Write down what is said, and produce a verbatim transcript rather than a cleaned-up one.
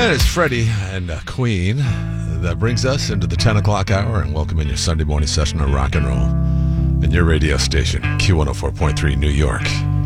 And it's Freddie and uh, Queen that brings us into the ten o'clock hour and welcome in your Sunday morning session of rock and roll and your radio station, Q one oh four point three New York.